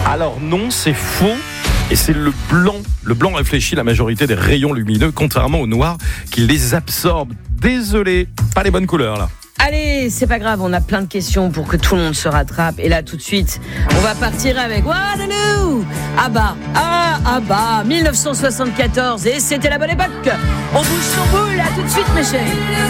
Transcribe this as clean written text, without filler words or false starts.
Alors non, c'est faux. Et c'est le blanc. Le blanc réfléchit la majorité des rayons lumineux, contrairement au noir qui les absorbe. Désolé, pas les bonnes couleurs là. Allez, c'est pas grave, on a plein de questions pour que tout le monde se rattrape. Et là, tout de suite, on va partir avec Waterloo. ABBA, 1974. Et c'était la bonne époque. On bouge son boule, à tout de suite, mes chéris.